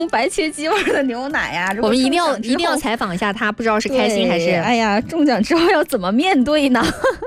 白切鸡味的牛奶呀！ 我们一定要采访一下他，不知道是开心还是…… 哎呀，中奖之后要怎么面对呢？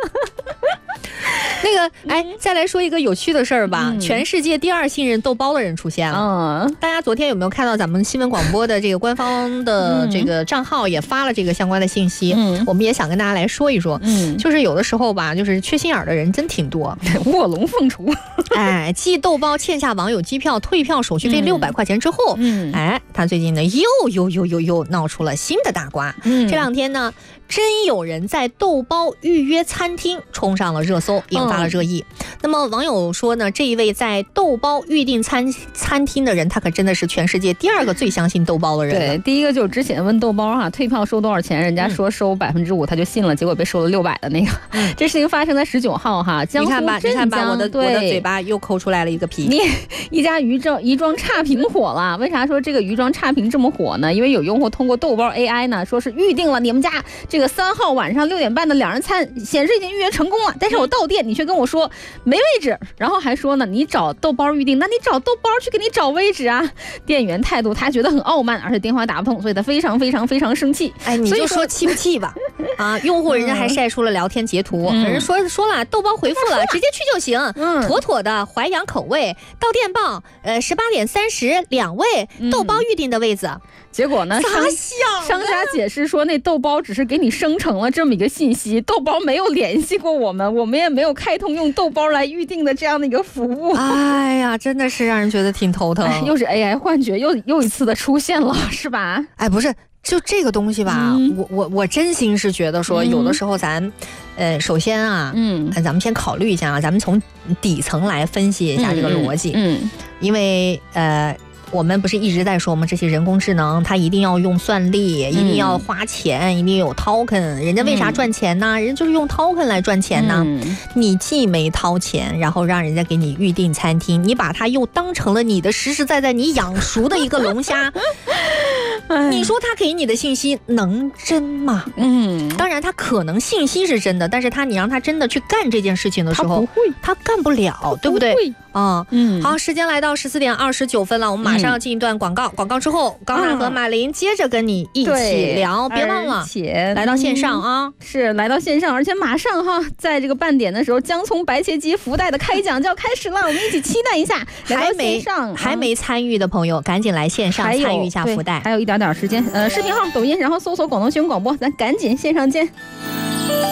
那个，哎，再来说一个有趣的事儿吧。全世界第2信任豆包的人出现了。大家昨天有没有看到咱们新闻广播的这个官方的这个账号也发了这个相关的信息？我们也想跟大家来说一说。就是有的时候吧，就是缺心眼的人真挺多， 卧龙凤雏。 哎，继豆包欠下网友机票退票手续费600块钱之后，哎，他最近呢又闹出了新的大瓜。这2天呢，真有人在豆包预约餐厅冲上了热搜，引发了热议。那么网友说呢，这一位在豆包预订餐厅的人，他可真的是全世界第2个最相信豆包的人。 对，第一个就是之前问豆包哈退票收多少钱，人家说收5%，他就信了，结果被收了600的那个。这事情发生在19号哈，江苏镇江。 你看吧，我的嘴巴又抠出来了一个皮。 一家鱼装差评火了，为啥说这个鱼装差评这么火呢？因为有用户通过豆包 AI 呢，说是预定了你们家这个3号晚上6点半的2人餐，显示已经预约成功了，但是我到店你却跟我说没位置，然后还说呢你找豆包预定，那你找豆包去给你找位置啊。店员态度他觉得很傲慢，而且电话打不通，所以他非常生气。 哎，你就说气不气吧。啊，用户人家还晒出了聊天截图，人说了豆包回复了，直接去就行，妥妥的淮扬口味，到店报18点30 2位豆包预定的位子。 结果呢，商家解释说那豆包只是给你生成了这么一个信息，豆包没有联系过我们也没有开通用豆包来预定的这样的一个服务。 哎呀，真的是让人觉得挺头疼。 又是 AI 幻觉又一次的出现了，是吧？ 哎，不是，就这个东西吧，我真心是觉得说，有的时候咱，首先啊，咱们先考虑一下啊，咱们从底层来分析一下这个逻辑，因为我们不是一直在说吗？这些人工智能它一定要用算力，一定要花钱，一定有 token。人家为啥赚钱呢？人家就是用 token 来赚钱呢。你既没掏钱，然后让人家给你预订餐厅，你把它又当成了你的实实在在你养熟的一个龙虾。你说他给你的信息能真吗？当然他可能信息是真的，但是你让他真的去干这件事情的时候，他干不了，对不对？好，时间来到14点29分了，我们马上要进一段广告。广告之后，高娜和马琳接着跟你一起聊，别忘了来到线上啊， 是来到线上，而且马上哈，在这个半点的时候，姜葱白切鸡福袋的开奖就要开始了，我们一起期待一下。 还没参与的朋友，赶紧来线上参与一下福袋， 还有一点时间。视频号、抖音，然后搜索广东新闻广播，咱赶紧线上见。